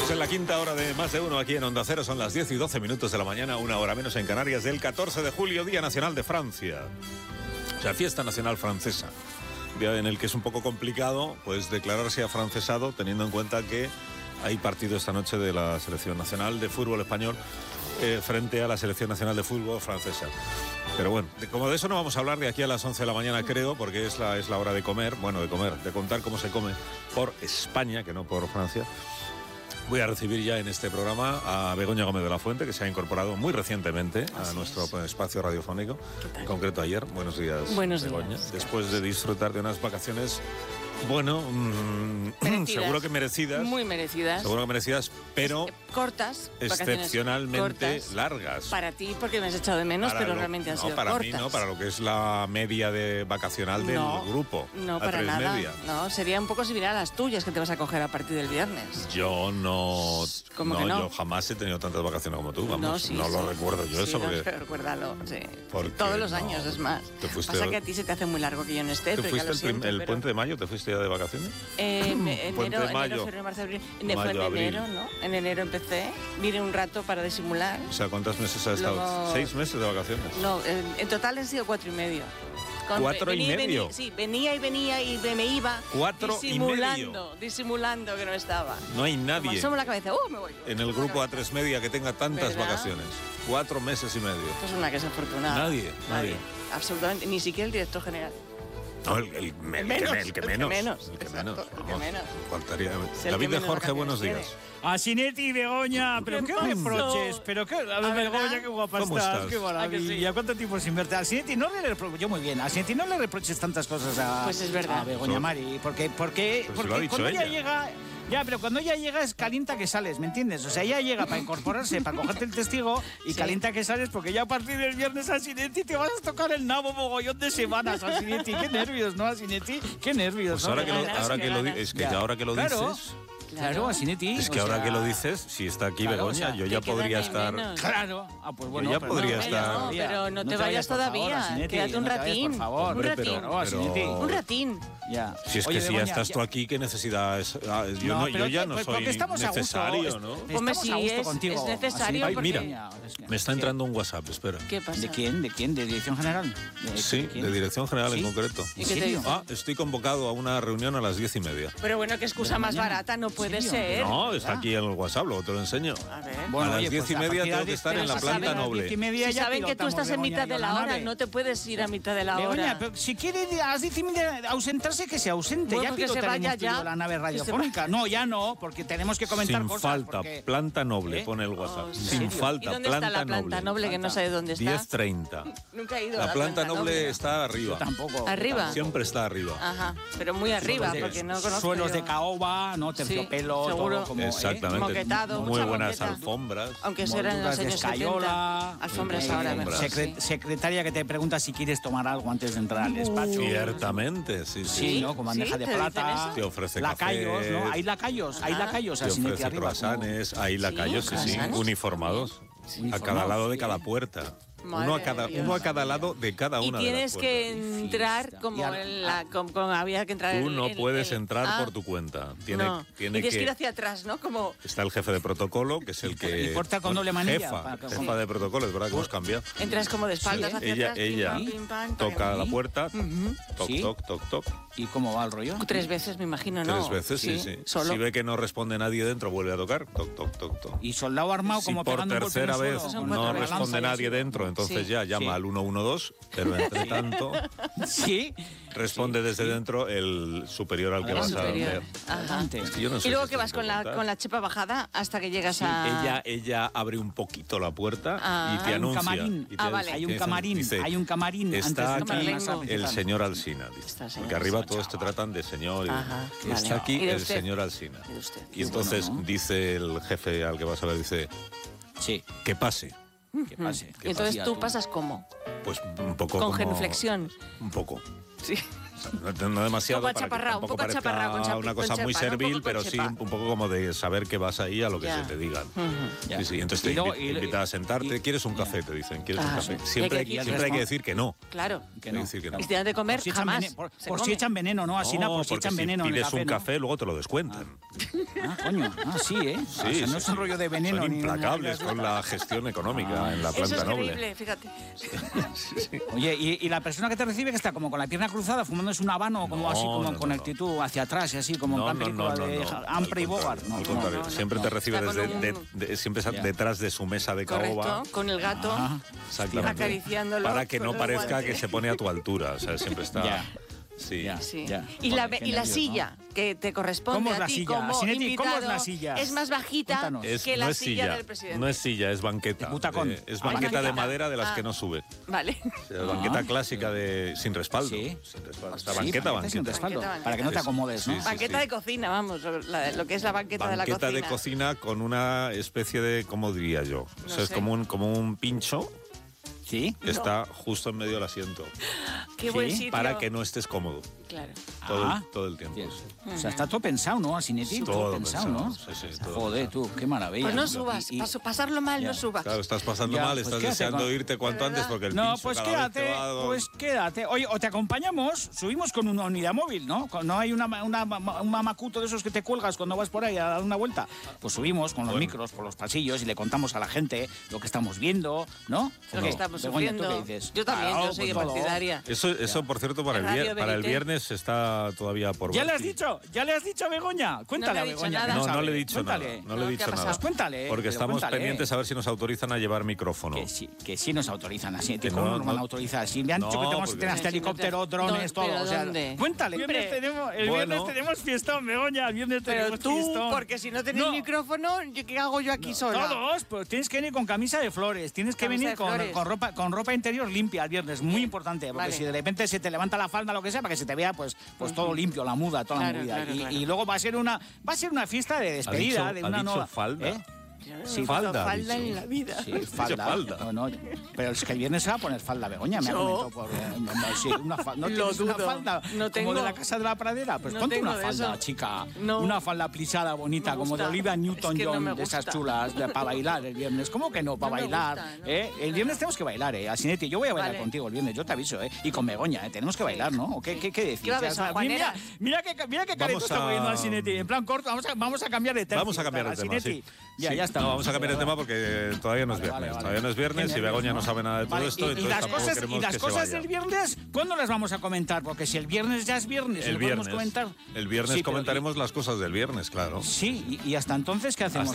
Estamos en la quinta hora de Más de Uno aquí en Onda Cero. Son las 10 y 12 minutos de la mañana, una hora menos en Canarias, del 14 de julio, Día Nacional de Francia. O sea, fiesta nacional francesa. Día en el que es un poco complicado pues declararse afrancesado, teniendo en cuenta que hay partido esta noche de la Selección Nacional de Fútbol Español frente a la Selección Nacional de Fútbol Francesa. Pero bueno, como de eso no vamos a hablar de aquí a las 11 de la mañana, creo, porque es la hora de comer, de contar cómo se come por España, que no por Francia. Voy a recibir ya en este programa a Begoña Gómez de la Fuente, que se ha incorporado muy recientemente a nuestro espacio radiofónico, en concreto ayer. Buenos días, Begoña. Después de disfrutar de unas vacaciones, bueno, seguro que merecidas. Muy merecidas. Seguro que merecidas, pero cortas. Excepcionalmente cortas, largas. Para ti, porque me has echado de menos, pero realmente han sido para cortas. Mí no, para lo que es la media de vacacional del grupo. No, para nada. No, sería un poco similar a las tuyas que te vas a coger a partir del viernes. Yo no. ¿Cómo que no? Yo jamás he tenido tantas vacaciones como tú, vamos. No lo recuerdo yo eso. Porque... recuérdalo, sí. Todos los años, es más. Pasa que a ti se te hace muy largo que yo no esté. ¿Te fuiste el puente de mayo? ¿Te fuiste ya de vacaciones? Enero, febrero, marzo, abril. Fue en enero, ¿no? En enero empecé. Vine un rato para disimular. O sea, ¿cuántos meses has estado? 6 meses de vacaciones. No, en total han sido 4 y medio. 4 y medio. Sí, venía y me iba. 4 y medio. Disimulando que no estaba. No hay nadie. Me asomo la cabeza, me voy. En el grupo A3 Media que tenga tantas vacaciones. 4 meses y medio. Esto es una que es afortunada. Nadie. Absolutamente, ni siquiera el director general. No, el que menos. Faltaría. David de Jorge, buenos días. Asinetti y Begoña, pero qué reproches, a ver, Begoña, qué guapa estás, qué maravilla. ¿Cuánto tiempo sin verte? Asinetti, no le reproches, yo muy bien, Asinetti, no le reproches tantas cosas a, pues es verdad. A Begoña Mari, porque cuando ella llega... Ya, pero cuando ella llega es calienta que sales, ¿me entiendes? O sea, ella llega para incorporarse, para cogerte el testigo y calienta que sales porque ya a partir del viernes, Asinetti, te vas a tocar el nabo mogollón de semanas, Asinetti. Qué nervios, ¿no, Asinetti? Qué nervios, pues ¿no? ahora que lo dices... Claro, Asinetti. Es que ahora que lo dices, si está aquí Begoña, yo ya podría estar... Claro. Pues bueno, yo ya podría estar... No, pero no te vayas todavía. Quédate un ratín. Por favor. Un ratín. Ya. Si es que si ya estás tú aquí, ¿qué necesidad es? Yo ya no soy necesario, ¿no? Hombre, sí, es necesario. Ay, mira, me está entrando un WhatsApp, espera. ¿Qué pasa? ¿De quién? ¿De Dirección General? Sí, de Dirección General en concreto. ¿Y qué te dice? Estoy convocado a una reunión a las 10:30. Pero bueno, qué excusa más barata, no puede ser. No, está aquí en el WhatsApp, luego te lo enseño. A ver. Bueno, a las 10:30 tengo que estar en la planta noble. Si saben que tú estás en mitad de la hora, no te puedes ir a mitad de la hora. Begoña, pero si quiere a las 10:30 ausentarse, que se ausente. Bueno, ya que se vaya ya. La nave radiofónica. No, ya no, porque tenemos que comentar sin cosas. Sin falta, planta noble, pone el WhatsApp. Sin falta, ¿Y dónde está la planta noble? Que no sé dónde está. 10:30. Nunca he ido a la planta noble. Está arriba. Yo tampoco. ¿Arriba? Siempre está arriba. Ajá, pero muy arriba, porque no conozco. Suelos de caoba, ¿no? Terciopelo, seguro. Como, exactamente. Moquetado, muy buenas moqueta. Alfombras. Aunque eso eran en los años 70. Alfombras ahora mejor. Secretaria que te pregunta si quieres tomar algo antes de entrar al despacho. Ciertamente, sí. Sí, ¿no? Con bandeja de plata. Te ofrece lacayos, café. ¿no? Hay lacayos, Te ofrece croissants, hay lacayos, sí, uniformados. A cada lado de cada puerta. Uno a cada lado de cada una de las puertas. Y tienes que entrar como había que entrar. Tú no puedes entrar por tu cuenta. Tienes que ir hacia atrás, ¿no? Como... Está el jefe de protocolo, que es el que... Importa con doble manilla. Jefa de protocolo, es verdad que hemos cambiado. Entras como de espaldas hacia atrás. Ella toca la puerta, toc. ¿Y cómo va el rollo? 3 veces, me imagino, ¿no? 3 veces, sí. Solo. Si ve que no responde nadie dentro, vuelve a tocar, toc. Y soldado armado como pegando un golpe en el suelo. Si por tercera vez no responde nadie dentro, entonces ya llama al 112, pero entre tanto responde desde dentro el superior al que vas a ver. Y luego que vas con la chepa bajada hasta que llegas a... Ella abre un poquito la puerta y te anuncia. Hay un camarín. Está aquí el señor Alsina. Porque arriba todos te tratan de señor. Está aquí el señor Alsina. Y entonces dice el jefe al que vas a ver, dice, que pase. Que pase. Y entonces tú pasas ¿cómo? Pues un poco con genuflexión. Un poco. Sí. No demasiado para que tampoco parezca una cosa muy servil, pero sí un poco como de saber que vas ahí a lo que se te digan. Sí, entonces te invitan a sentarte. ¿Quieres un café? Te dicen, ¿quieres un café? Siempre hay que decir que no. Claro. Que no. Decir que no. Y si de comer, jamás. Por si echan veneno, ¿no? Así por si echan veneno en el café. Si pides un café, luego te lo descuentan. Coño. Sí, ¿eh? Sí, no es un rollo de veneno. Son implacables con la gestión económica en la planta noble. Eso es increíble, fíjate. Oye, y la persona que te recibe que está como con la pierna cruzada, fumándose un habano, como así, como con actitud hacia atrás y así, como en película de Humphrey Bogart. Al contrario, siempre te recibe siempre detrás de su mesa de caoba. Con el gato, acariciándolo. Para que no parezca que se pone a tu altura, o sea, siempre está... Sí. Y la silla que te corresponde a ti como invitado, ¿cómo es la silla? Es más bajita que la silla del presidente. No es silla, es banqueta. Es banqueta de madera de las que no sube. Vale. Banqueta clásica sin respaldo. Sí. Esta banqueta. Sin respaldo, para que no te acomodes, ¿no? Banqueta de cocina, vamos, lo que es la banqueta de la cocina. Banqueta de cocina con una especie de, ¿cómo diría yo? O sea, es como un pincho. ¿Sí? Está justo en medio del asiento. Qué buen sitio. Para que no estés cómodo. Claro. Todo el tiempo. O sea, está todo pensado, ¿no? Asinetti, todo pensado, ¿no? Sí, joder, tú, qué maravilla. Pues no subas, pasarlo mal, no subas. Claro, estás pasando mal, estás deseando irte cuanto antes porque el pincho pues cada quédate, vez te va... pues quédate. Oye, o te acompañamos, subimos con una unidad móvil, ¿no? No hay un mamacuto de esos que te cuelgas cuando vas por ahí a dar una vuelta. Pues subimos con los micros por los pasillos y le contamos a la gente lo que estamos viendo, ¿no? Lo que estamos sufriendo. Yo también, yo soy partidaria. Eso, por cierto, para el viernes está todavía por ver. ¿Ya le has dicho a Begoña? Cuéntale a Begoña. No le he dicho nada. No le he dicho nada. Pues cuéntale. Porque estamos pendientes a ver si nos autorizan a llevar micrófono. Que sí nos autorizan así. ¿Cómo nos van a autorizar? Si me han dicho que tenemos que tener hasta helicóptero, drones, todo. O sea, cuéntale. El viernes tenemos fiestón, Begoña. El viernes tenemos fiestón. Pero tú, porque si no tenés micrófono, ¿qué hago yo aquí sola? Todos, pues tienes que venir con camisa de flores. Tienes que venir con ropa interior limpia el viernes. Muy importante. Porque si de repente se te levanta la falda, lo que sea, para que se te vea pues todo limpio, la muda, toda la movida. Y luego va a ser una fiesta de despedida de una nueva. ¿Falda? Sí, falda en la vida. Sí, falda. No, pero es que el viernes se va a poner falda, Begoña, me ha comentado por... ¿No tienes una falda como de la Casa de la Pradera? Pues ponte una falda, chica. Una falda plisada, bonita, como de Olivia Newton-John, de esas chulas, para bailar el viernes. ¿Cómo que no? Para bailar. El viernes tenemos que bailar, Asinetti. Yo voy a bailar contigo el viernes, yo te aviso, Y con Begoña, tenemos que bailar, ¿no? ¿Qué decís? Mira qué careto está poniendo Asinetti. En plan corto, vamos a cambiar de tema. Vamos a cambiar de tema, sí. Ya está. No, vamos a cambiar de tema porque todavía no es viernes. Todavía no es viernes y Begoña no sabe nada de todo esto. Y las cosas del viernes, ¿cuándo las vamos a comentar? Porque si el viernes ya es viernes, ¿lo podemos comentar? El viernes comentaremos las cosas del viernes, claro. Sí, y hasta entonces, ¿qué hacemos?